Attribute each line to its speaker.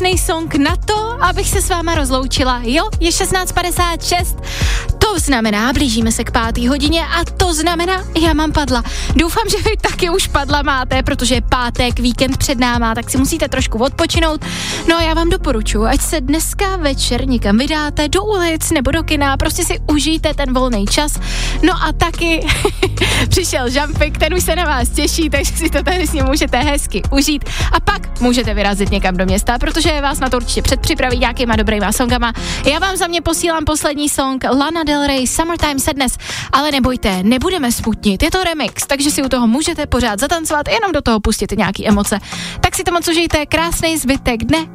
Speaker 1: krásný song na to, abych se s váma rozloučila. Jo, je 16:56. To znamená, blížíme se k 5. hodině a to znamená, já mám padla. Doufám, že vy taky už padla máte, protože je pátek, víkend před náma, tak si musíte trošku odpočinout. No a já vám doporučuji, ať se dneska večer někam vydáte do ulic nebo do kina, prostě si užijte ten volný čas. No a taky přišel Žampik, ten už se na vás těší, takže si to tady s ním můžete hezky užít a pak můžete vyrazit někam do města, protože vás na to určitě předpřipraví nějakýma dobrýma songama. Já vám za mě posílám poslední song Lana Del Rey, Summertime Sadness, ale nebojte, nebudeme smutnit, je to remix, takže si u toho můžete pořád zatancovat, jenom do toho pustit nějaký emoce. Tak si to moc užijte, krásný zbytek dne.